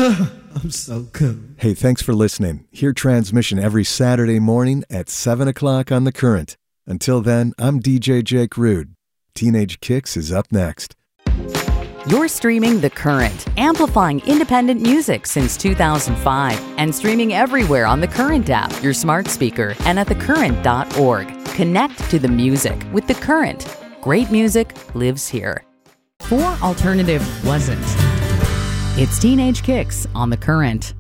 I'm so cool. Hey, thanks for listening. Hear Transmission every Saturday morning at 7 o'clock on The Current. Until then, I'm DJ Jake Rude. Teenage Kicks is up next. You're streaming The Current, amplifying independent music since 2005 and streaming everywhere on The Current app, your smart speaker, and at thecurrent.org. Connect to the music with The Current. Great music lives here. For Alternative Wasn't. It's Teenage Kicks on The Current.